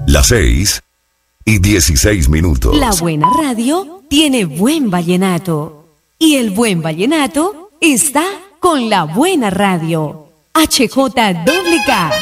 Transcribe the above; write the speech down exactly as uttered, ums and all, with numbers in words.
Las seis y dieciséis minutos. La buena radio tiene buen vallenato. Y el buen vallenato está con la buena radio. H J K.